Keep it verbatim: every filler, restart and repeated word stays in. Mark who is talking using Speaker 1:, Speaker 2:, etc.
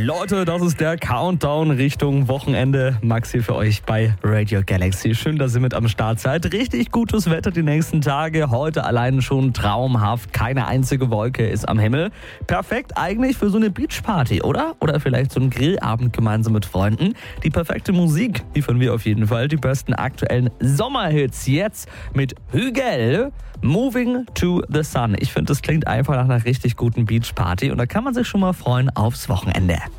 Speaker 1: Leute, das ist der Countdown Richtung Wochenende. Max hier für euch bei Radio Galaxy. Schön, dass ihr mit am Start seid. Richtig gutes Wetter die nächsten Tage. Heute allein schon traumhaft. Keine einzige Wolke ist am Himmel. Perfekt eigentlich für so eine Beachparty, oder? Oder vielleicht so einen Grillabend gemeinsam mit Freunden. Die perfekte Musik liefern wir auf jeden Fall. Die besten aktuellen Sommerhits jetzt mit Hügel. Moving to the Sun. Ich finde, das klingt einfach nach einer richtig guten Beachparty und da kann man sich schon mal freuen aufs Wochenende.